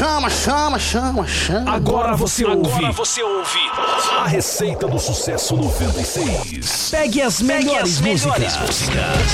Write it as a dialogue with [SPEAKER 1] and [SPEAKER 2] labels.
[SPEAKER 1] chama.
[SPEAKER 2] Agora você ouve a Receita do Sucesso 96. Pegue as melhores músicas.